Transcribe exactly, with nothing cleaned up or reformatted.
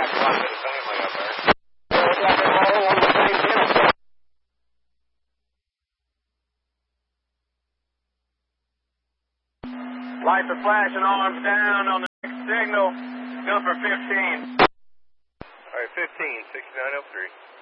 back a lot of the family up there. Lights are flashing, arms down on the next signal. Go for fifteen. All right, fifteen, sixty-nine oh three.